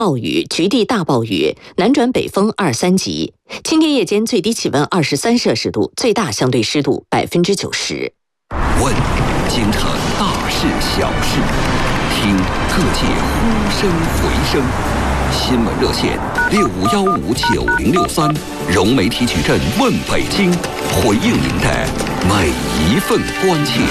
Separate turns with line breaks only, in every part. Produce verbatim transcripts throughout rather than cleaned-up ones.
暴雨，局地大暴雨，南转北风二三级。今天夜间最低气温二十三摄氏度，最大相对湿度百分之九十。
问京城大事小事，听各界呼声回声。新闻热线六五幺五九零六三，融媒体矩阵问北京，回应您的每一份关切。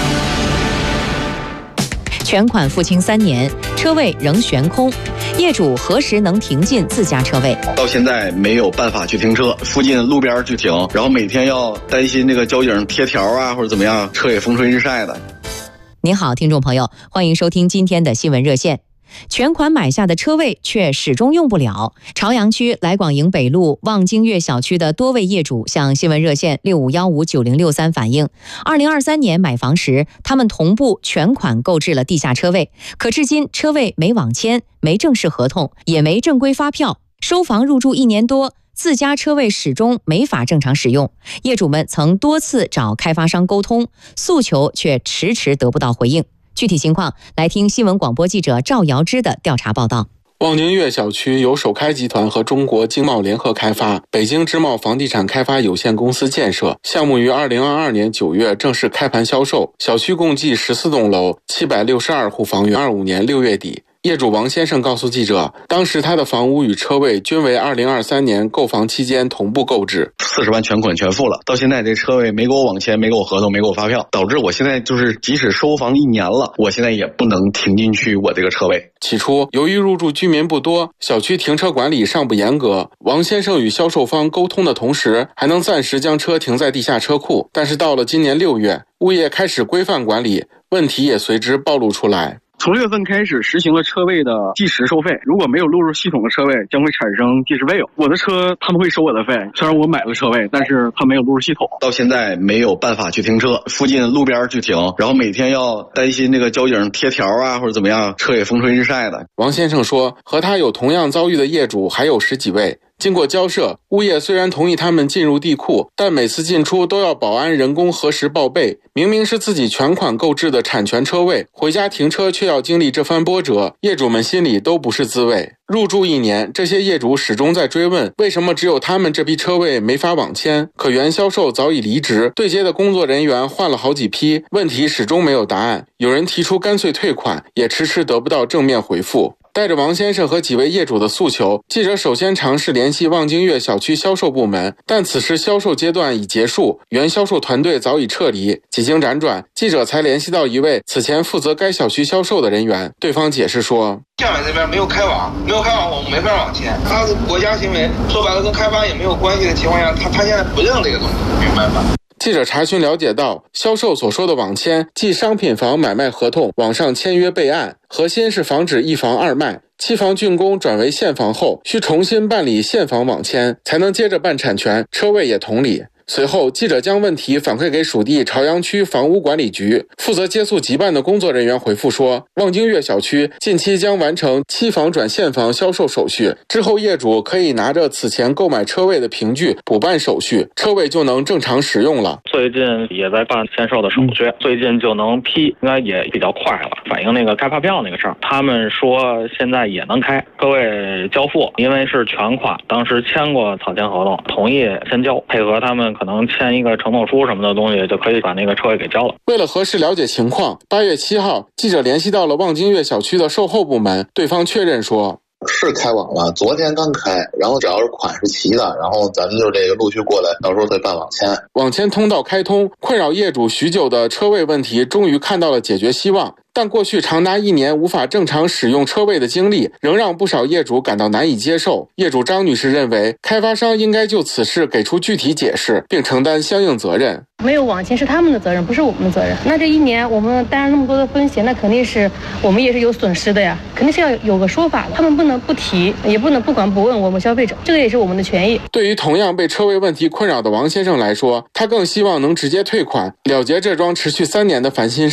全款付清三年，车位仍悬空，业主何时能停进自家车位？
到现在没有办法去停车，附近路边去停，然后每天要担心那个交警贴条啊，或者怎么样，车也风吹日晒的。
您好，听众朋友，欢迎收听今天的新闻热线。全款买下的车位却始终用不了。朝阳区来广营北路望京悦小区的多位业主向新闻热线六五幺五九零六三反映，二零二三年买房时，他们同步全款购置了地下车位，可至今车位没网签，没正式合同，也没正规发票，收房入住一年多，自家车位始终没法正常使用。业主们曾多次找开发商沟通，诉求却迟迟得不到回应。具体情况，来听新闻广播记者赵瑶芝的调查报道。
望京悦小区由首开集团和中国经贸联合开发，北京之贸房地产开发有限公司建设，项目于二零二二年九月正式开盘销售。小区共计十四栋楼，七百六十二户房源，二五年六月底。业主王先生告诉记者，当时他的房屋与车位均为二零二三年购房期间同步购置，
四十万全款全付了。到现在这车位没给我网签，没给我合同，没给我发票，导致我现在就是即使收房一年了，我现在也不能停进去我这个车位。
起初，由于入住居民不多，小区停车管理尚不严格，王先生与销售方沟通的同时，还能暂时将车停在地下车库。但是到了今年六月，物业开始规范管理，问题也随之暴露出来。
从六月份开始实行了车位的计时收费，如果没有录入系统的车位，将会产生计时费用。我的车他们会收我的费，虽然我买了车位，但是他没有录入系统。
到现在没有办法去停车，附近路边去停，然后每天要担心那个交警贴条啊，或者怎么样，车也风吹日晒的。
王先生说，和他有同样遭遇的业主还有十几位。经过交涉，物业虽然同意他们进入地库，但每次进出都要保安人工核实报备。明明是自己全款购置的产权车位，回家停车却要经历这番波折，业主们心里都不是滋味。入住一年，这些业主始终在追问，为什么只有他们这批车位没法网签？可原销售早已离职，对接的工作人员换了好几批，问题始终没有答案。有人提出干脆退款，也迟迟得不到正面回复。带着王先生和几位业主的诉求，记者首先尝试联系望京悦小区销售部门，但此时销售阶段已结束，原销售团队早已撤离。几经辗转，记者才联系到一位此前负责该小区销售的人员，对方解释说，
建委这边没有开网，没有开网，我们没法网签。他是国家行为，说白了跟开发也没有关系的情况下，他他现在不认这个东西，明白吧？
记者查询了解到，销售所说的网签即商品房买卖合同网上签约备案，核心是防止一房二卖。期房竣工转为现房后，需重新办理现房网签，才能接着办产权，车位也同理。随后，记者将问题反馈给属地朝阳区房屋管理局，负责接诉急办的工作人员回复说，望京悦小区近期将完成期房转现房销售手续，之后业主可以拿着此前购买车位的凭据补办手续，车位就能正常使用了。
最近也在办签售的手续，最近就能批，应该也比较快了。反映那个开发票那个事儿，他们说现在也能开，车位交付，因为是全款，当时签过草签合同，同意先交，配合他们可能签一个承诺书什么的东西，就可以把那个车位给交了。
为了核实了解情况，八月七号，记者联系到了望京悦小区的售后部门，对方确认说，
是开网了，昨天刚开，然后只要是款是齐的，然后咱们就这个陆续过来，到时候再办网签。
网签通道开通，困扰业主许久的车位问题终于看到了解决希望。但过去长达一年无法正常使用车位的经历，仍让不少业主感到难以接受。业主张女士认为，开发商应该就此事给出具体解释，并承担相应责任。
没有网签是他们的责任，不是我们的责任。那这一年我们担了那么多的风险，那肯定是我们也是有损失的呀，肯定是要有个说法的。他们不能不提，也不能不管不问我们消费者，这个也是我们的权益。
对于同样被车位问题困扰的王先生来说，他更希望能直接退款，了结这桩持续三年的烦心事。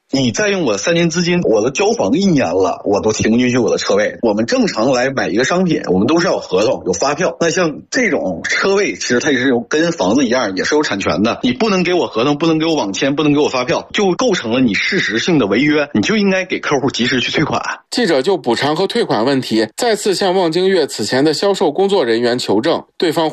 你再用我三年资金，我都交房一年了，我都停不进去我的车位。我们正常来买一个商品，我们都是要有合同、有发票。那像这种车位，其实它也是有跟房子一样，也是有产权的。你不能给我合同，不能给我网签，不能给我发票，就构成了你事实性的违约，你就应该给客户及时去退款。
记者就补偿和退款问题再次向望京悦此前的销售工作人员求证，对方